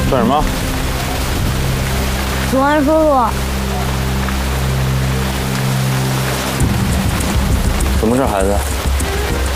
干什么？ 祖安叔叔， 什么事，孩子？